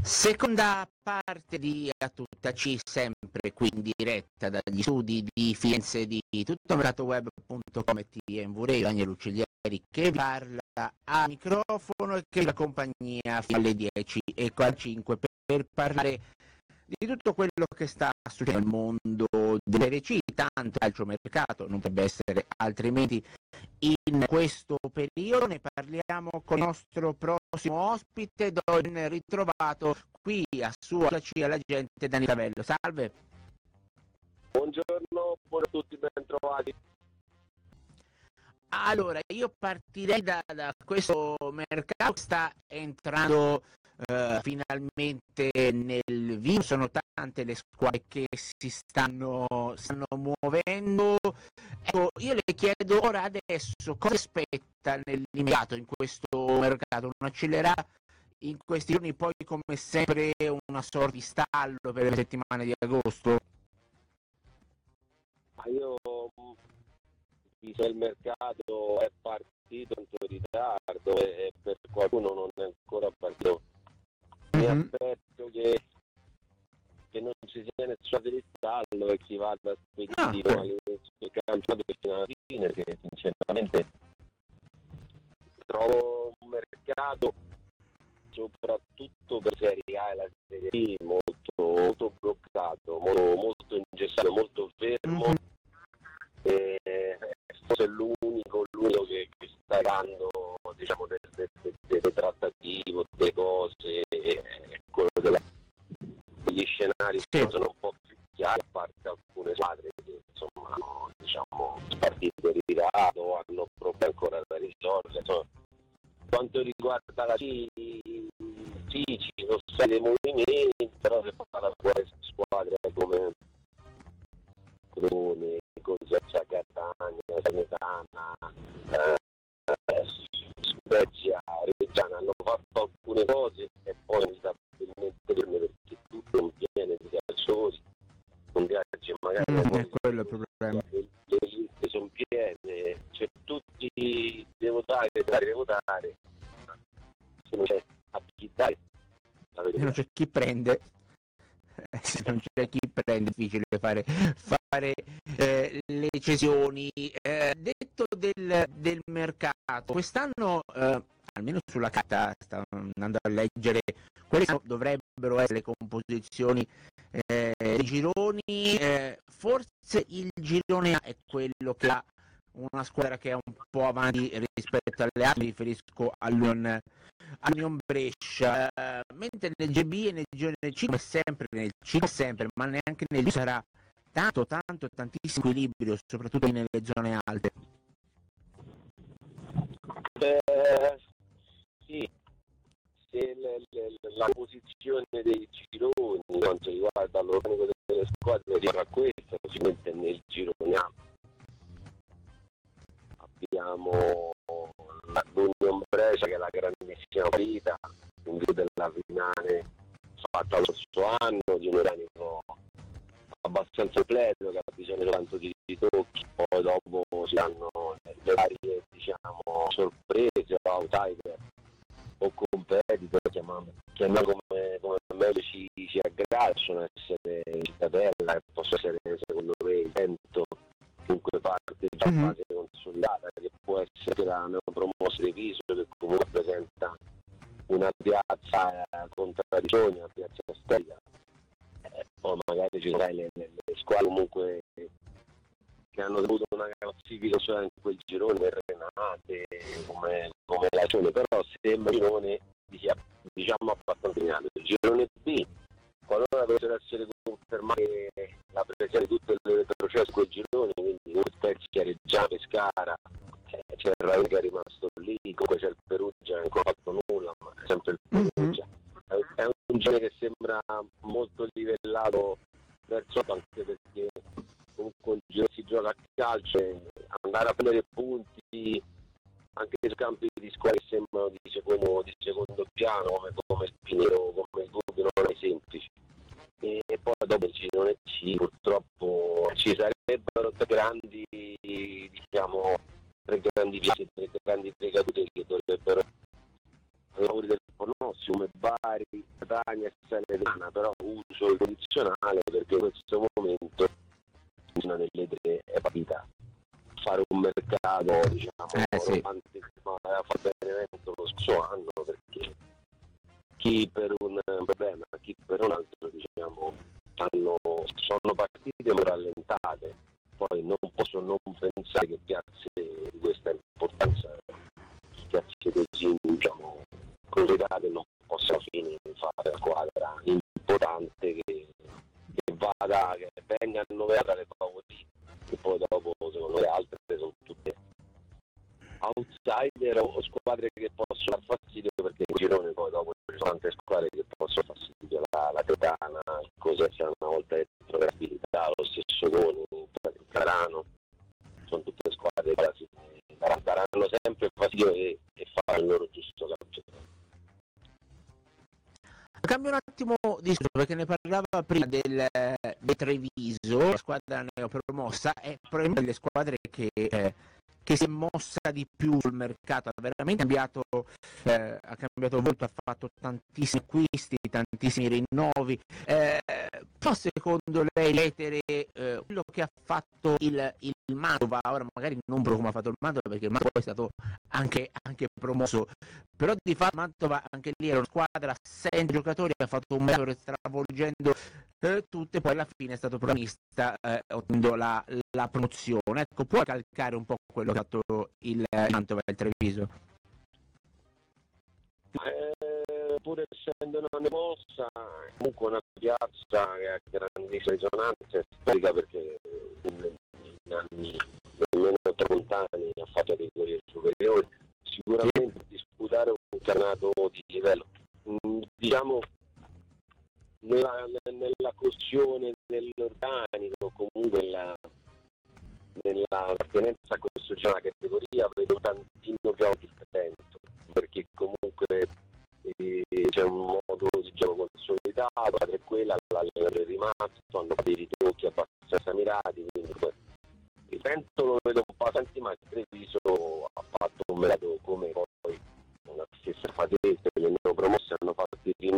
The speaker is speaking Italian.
Seconda parte di A Tutta C, sempre qui in diretta dagli studi di Firenze di tuttomercatoweb.com e TMV Radio, Daniele Ucciglieri che vi parla a microfono e che vi accompagna fino alle 10:45 per parlare di tutto quello che sta succedendo nel mondo delle C, tanto calciomercato, non potrebbe essere altrimenti in questo periodo. Ne parliamo con il nostro prossimo ospite, do ben ritrovato qui a sua alla gente Dani Tavello. Salve. Buongiorno a tutti, ben trovati. Allora, io partirei da questo mercato che sta entrando finalmente nel vivo. Sono tante le squadre che si stanno muovendo. Ecco, io le chiedo ora adesso cosa aspetta nell'immediato in questo mercato, non accelerà in questi giorni, poi come sempre una sorta di stallo per le settimane di agosto? Ma io, visto il mercato è partito in ritardo e per qualcuno non è ancora partito, mi aspetto che non ci sia nessuna di stallo e chi vada spedito all'inizio del campionato fino alla fine, che sinceramente trovo un mercato soprattutto per Serie A e la Serie B molto bloccato, molto ingessato, molto fermo. E forse è l'unico che sta dando, diciamo, delle trattative, delle cose, quello degli scenari sono un po' più chiari, a parte alcune squadre che insomma hanno, diciamo, partite in ritardo, hanno problemi ancora da risolvere. Insomma, quanto riguarda la C, ci sono stati dei movimenti, però se parla di squadre come Crone, Cosenza, Catania, Salernitana, Spezia, Reggiana hanno fatto alcune cose e poi inevitabilmente perché tutto non viene di calciatori, con viaggi magari quello è il problema. Le liste sono piene, c'è tutti devo dare, se non c'è a chi dare, se non c'è chi prende. Se non c'è chi prende è difficile fare le cesioni. Detto del mercato, quest'anno almeno sulla carta, sto andando a leggere quali dovrebbero essere le composizioni dei gironi, forse il girone A è quello che ha una squadra che è un po' avanti rispetto alle altre, mi riferisco all'Union Brescia, mentre nel GB e nel girone C come sempre, nel C sempre, ma neanche nel D sarà tantissimo equilibrio, soprattutto nelle zone alte. Sì, se la posizione dei gironi quanto riguarda l'organico delle squadre rimarrà questa, sicuramente nel girone A abbiamo l'Union Brescia che è la grandissima ferita in via della finale fatta lo scorso anno, di un organico abbastanza completo che ha bisogno tanto di tocchi, poi dopo si hanno le varie, diciamo, sorprese o outsider o competitor, chiamiamo come meglio ci aggracciano, essere Cittadella, che possa essere secondo me il vento, comunque parte già fase consolidata, che può essere la neopromossa di Viso, che comunque presenta una piazza contraddizione, una piazza stella. Poi magari ci sono le squadre comunque che hanno avuto una classifica in quel girone Renate come la Cione, però sembra un girone diciamo abbastanza segnato. Il girone B, qualora dovessero essere confermate la presenza di tutte le retrocesse in quel girone, quindi Spezia, Reggiana, Pescara, c'è il Ravenna che è rimasto lì, comunque c'è il Perugia, non ha ancora fatto nulla, ma è sempre il Perugia. È un genere che sembra molto livellato verso anche perché comunque si gioca a calcio e andare a prendere punti anche nei campi di squadre che sembrano di secondo piano come il Pinero, come il Gubbio, non è semplice. E poi dopo il girone C purtroppo ci sarebbero tre grandi piazze, tre grandi ricadute che dovrebbero lavori del pronostico come Bari, Catania e nazionale, perché in questo momento una delle tre è partita a fare un mercato, diciamo, sì. romantico, a fare Benevento lo scorso anno, perché chi per un problema, chi per un altro, diciamo, sono partite rallentate. Poi non posso non pensare che piazze di questa importanza, piazze così, diciamo, corredate, non possano finire di fare una squadra importante che venga annoverata le favorite, e poi dopo secondo le altre sono tutte outsider o squadre che possono dar fastidio, perché in girone poi dopo ci sono tante squadre che possono dar fastidio, la Tretana, il Cosenza una volta retrograbilità, lo stesso Coni, il Carano, sono tutte squadre che daranno sempre fastidio e faranno il loro giusto campionato. Cambio un attimo di scuola, perché ne parlava prima del Treviso, la squadra neopromossa, è probabilmente delle squadre che si è mossa di più sul mercato, ha veramente cambiato volto, ha fatto tantissimi acquisti, tantissimi rinnovi. Però secondo lei l'etere, quello che ha fatto il Mantova, ora magari non proprio come ha fatto il Mantova, perché il Mantova è stato anche promosso, però di fatto Mantova anche lì era una squadra senza giocatori, ha fatto un mercato stravolgendo tutte, poi alla fine è stato protagonista ottenendo la promozione. Ecco, può calcare un po' quello che ha fatto il Mantova e il Treviso? Pur essendo una nemossa, comunque una piazza che ha grandissima risonanza storica, perché negli anni nemmeno 30 anni ha fatto categorie superiori. Sicuramente disputare un campionato di livello, diciamo, nella costruzione dell'organico, comunque nella appartenenza a questo genere di categoria, vedo tantino più differente, perché comunque c'è un modo di gioco consolidato, è quella, l'allenatore è rimasto, hanno dei ritocchi abbastanza mirati, quindi il Trento lo vedo un po' tanti, ma il Treviso ha fatto un mercato come poi una stessa fatica